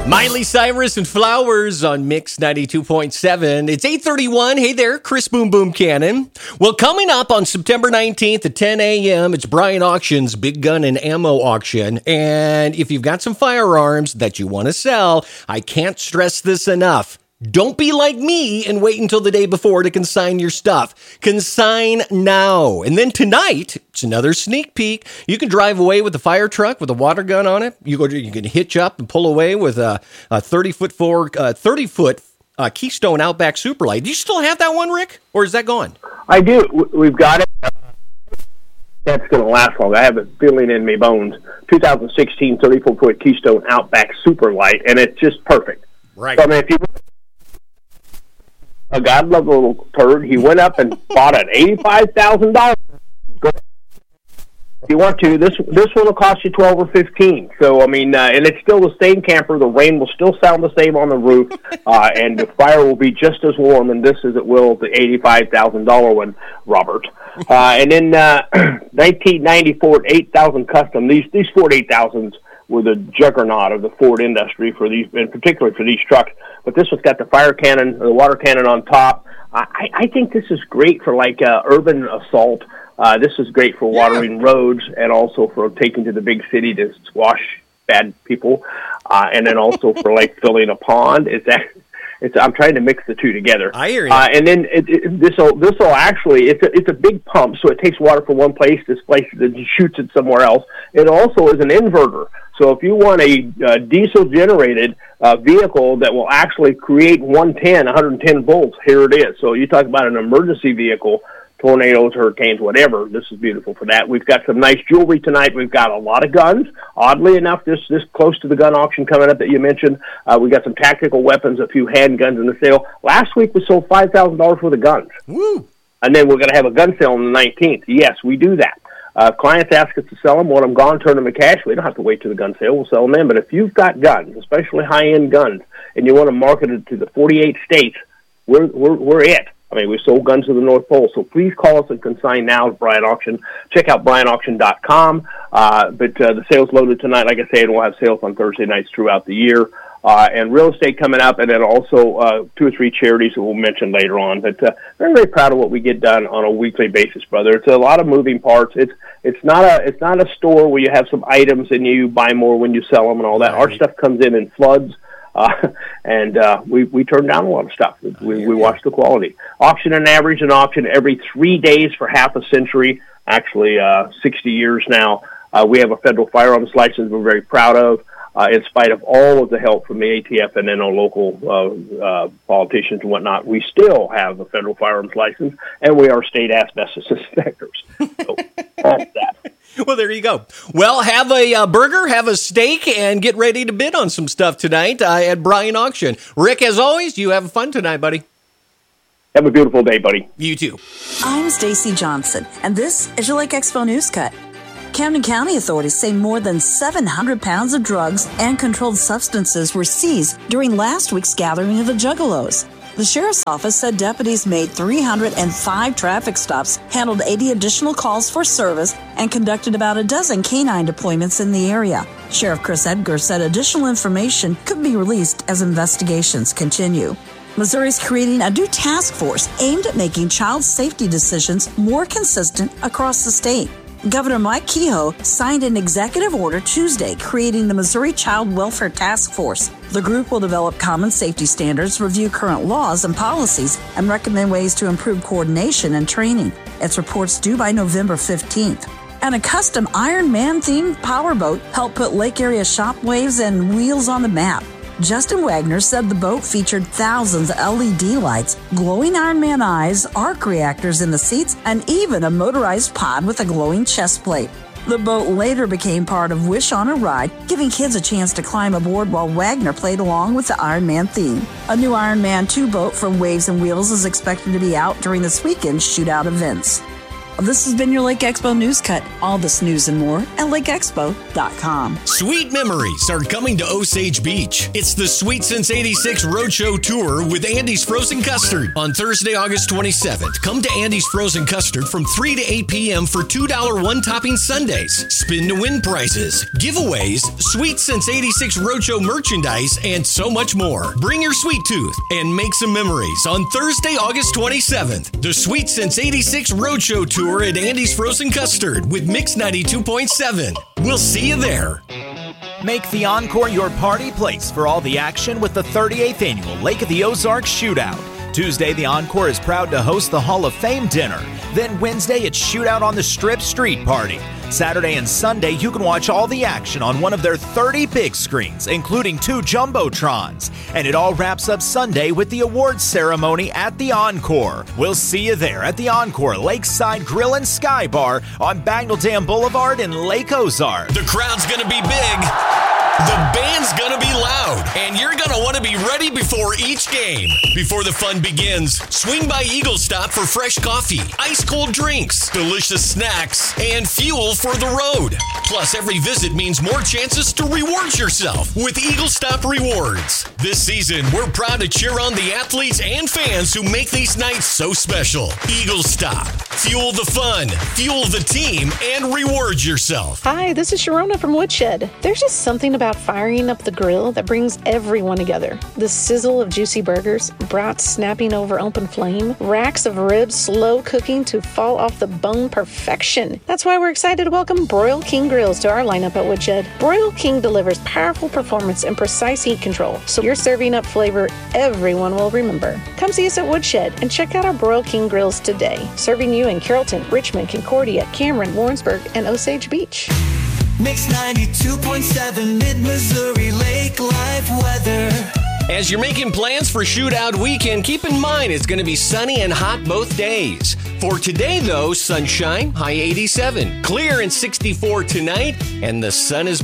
Miley Cyrus and Flowers on Mix 92.7. It's 8:31. Hey there, Chris Boom Boom Cannon. Well, coming up on September 19th at 10 a.m., it's Bryant Auction's Big Gun and Ammo Auction. And if you've got some firearms that you want to sell, I can't stress this enough. Don't be like me and wait until the day before to consign your stuff. Consign now. And then tonight, it's another sneak peek. You can drive away with a fire truck with a water gun on it. You can hitch up and pull away with a 30-foot Keystone Outback Superlight. Do you still have that one, Rick? Or is that gone? I do. We've got it. That's going to last long. I have a feeling in my bones. 2016 34-foot Keystone Outback Superlight, and it's just perfect. Right. So, I mean, if you a God-loved little turd, he went up and bought an $85,000. If you want to, this one will cost you $12 or $15. So I mean, and it's still the same camper. The rain will still sound the same on the roof, and the fire will be just as warm in this as it will the $85,000 one, Robert. And then 1990 Ford 8000 Custom. These Ford 8000s were the juggernaut of the Ford industry for these, and particularly for these trucks. But this one's got the fire cannon, the water cannon on top. I think this is great for like urban assault. This is great for watering roads and also for taking to the big city to squash bad people, and then also for like filling a pond. I'm trying to mix the two together. I hear you. And then this will actually, it's a big pump, so it takes water from one place, displaces it, and shoots it somewhere else. It also is an inverter. So if you want a diesel-generated vehicle that will actually create 110 volts, here it is. So you talk about an emergency vehicle, tornadoes, hurricanes, whatever. This is beautiful for that. We've got some nice jewelry tonight. We've got a lot of guns. Oddly enough, this close to the gun auction coming up that you mentioned, we got some tactical weapons, a few handguns in the sale. Last week we sold $5,000 worth of guns. Woo! And then we're going to have a gun sale on the 19th. Yes, we do that. Clients ask us to sell them. Want them gone, turn them to cash. We don't have to wait till the gun sale. We'll sell them then. But if you've got guns, especially high-end guns, and you want to market it to the 48 states, we're it. I mean, we sold guns to the North Pole. So please call us and consign now at Bryant Auction. Check out BryantAuction.com. But the sale's loaded tonight, like I say, and we'll have sales on Thursday nights throughout the year. And real estate coming up, and then also 2 or 3 charities that we'll mention later on. But very, very proud of what we get done on a weekly basis, brother. It's a lot of moving parts. It's not a store where you have some items and you buy more when you sell them and all that. Right. Our stuff comes in floods, and we turn down a lot of stuff. We watch the quality. Auction an average and auction every 3 days for half a century, actually 60 years now. We have a federal firearms license we're very proud of. In spite of all of the help from the ATF and then our local politicians and whatnot, we still have a federal firearms license, and we are state asbestos inspectors. So that's that. Well, there you go. Well, have a burger, have a steak, and get ready to bid on some stuff tonight at Bryant Auction. Rick, as always, you have fun tonight, buddy. Have a beautiful day, buddy. You too. I'm Stacy Johnson, and this is your Lake Expo News Cut. Camden County authorities say more than 700 pounds of drugs and controlled substances were seized during last week's gathering of the Juggalos. The sheriff's office said deputies made 305 traffic stops, handled 80 additional calls for service, and conducted about a dozen canine deployments in the area. Sheriff Chris Edgar said additional information could be released as investigations continue. Missouri's creating a new task force aimed at making child safety decisions more consistent across the state. Governor Mike Kehoe signed an executive order Tuesday creating the Missouri Child Welfare Task Force. The group will develop common safety standards, review current laws and policies, and recommend ways to improve coordination and training. Its report's due by November 15th. And a custom Iron Man-themed powerboat helped put Lake Area shockwaves and wheels on the map. Justin Wagner said the boat featured thousands of LED lights, glowing Iron Man eyes, arc reactors in the seats, and even a motorized pod with a glowing chest plate. The boat later became part of Wish on a Ride, giving kids a chance to climb aboard while Wagner played along with the Iron Man theme. A new Iron Man 2 boat from Waves and Wheels is expected to be out during this weekend's shootout events. This has been your Lake Expo News Cut. All this news and more at lakeexpo.com. Sweet memories are coming to Osage Beach. It's the Sweet Since 86 Roadshow Tour with Andy's Frozen Custard on Thursday, August 27th. Come to Andy's Frozen Custard from 3 to 8 p.m. for $2 one-topping sundaes, spin-to-win prizes, giveaways, Sweet Since 86 Roadshow merchandise, and so much more. Bring your sweet tooth and make some memories on Thursday, August 27th. The Sweet Since 86 Roadshow Tour at Andy's Frozen Custard with Mix 92.7. We'll see you there. Make the Encore your party place for all the action with the 38th Annual Lake of the Ozarks Shootout. Tuesday, the Encore is proud to host the Hall of Fame dinner. Then Wednesday, it's Shootout on the Strip Street Party. Saturday and Sunday, you can watch all the action on one of their 30 big screens, including 2 Jumbotrons. And it all wraps up Sunday with the awards ceremony at the Encore. We'll see you there at the Encore Lakeside Grill and Sky Bar on Bagnell Dam Boulevard in Lake Ozark. The crowd's gonna be big. The band's gonna be loud, and you're gonna want to be ready before each game. Before the fun begins, swing by Eagle Stop for fresh coffee, ice-cold drinks, delicious snacks, and fuel for the road. Plus, every visit means more chances to reward yourself with Eagle Stop Rewards. This season, we're proud to cheer on the athletes and fans who make these nights so special. Eagle Stop. Fuel the fun, fuel the team, and reward yourself. Hi, this is Sharona from Woodshed. There's just something about firing up the grill that brings everyone together. The sizzle of juicy burgers, brats snapping over open flame, racks of ribs slow cooking to fall off the bone perfection. That's why we're excited to welcome Broil King Grills to our lineup at Woodshed. Broil King delivers powerful performance and precise heat control, so you're serving up flavor everyone will remember. Come see us at Woodshed and check out our Broil King Grills today, serving you in Carrollton, Richmond, Concordia, Cameron, Warrensburg, and Osage Beach. Mix 92.7 Mid-Missouri Lake Life weather. As you're making plans for Shootout Weekend, keep in mind it's going to be sunny and hot both days. For today, though, sunshine, high 87. Clear and 64 tonight, and the sun is